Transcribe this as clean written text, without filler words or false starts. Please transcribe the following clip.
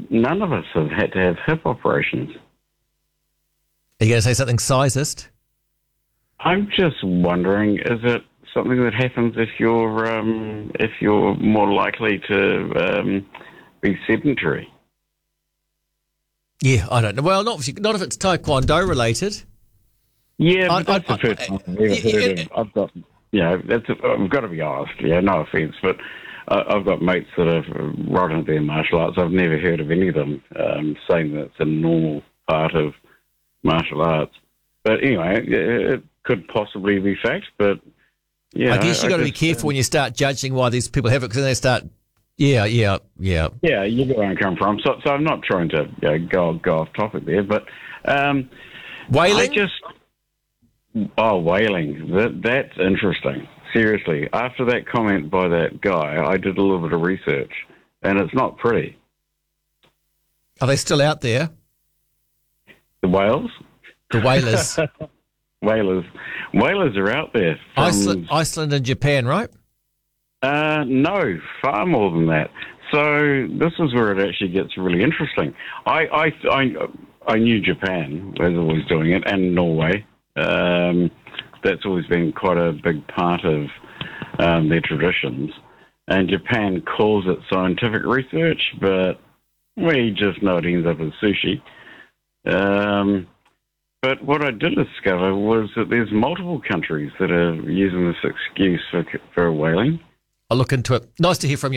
none of us have had to have hip operations. Are you going to say something sizist? I'm just wondering, is it something that happens if you're more likely to be sedentary? Yeah, I don't know. Well, not if it's taekwondo related. Yeah, but that's the first time I've ever heard of. I've got, I've got to be honest. Yeah, no offence, but I've got mates that are right into their martial arts. I've never heard of any of them saying that it's a normal part of martial arts. But anyway, it could possibly be fact. But yeah, I guess you've got to be careful when you start judging why these people have it, because then they start. Yeah. Yeah, you get where I come from. So I'm not trying to go off topic there, but Whaling. Whaling. That's interesting. Seriously, after that comment by that guy, I did a little bit of research, and it's not pretty. Are they still out there? The whales? The whalers. Whalers are out there. Iceland and Japan, right? No, far more than that. So this is where it actually gets really interesting. I knew Japan was always doing it, and Norway. That's always been quite a big part of their traditions. And Japan calls it scientific research, but we just know it ends up as sushi. But what I did discover was that there's multiple countries that are using this excuse for whaling. I'll look into it. Nice to hear from you.